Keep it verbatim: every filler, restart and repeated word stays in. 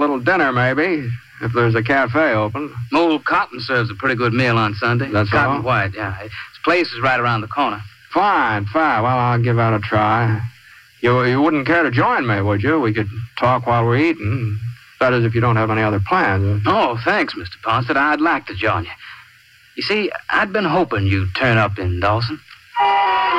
little dinner, maybe, if there's a cafe open. Old Cotton serves a pretty good meal on Sunday. That's Cotton all? White, yeah. His place is right around the corner. Fine, fine. Well, I'll give that a try. You, you wouldn't care to join me, would you? We could talk while we're eating. That is, if you don't have any other plans. Oh, thanks, Mister Ponset. I'd like to join you. You see, I'd been hoping you'd turn up in Dawson.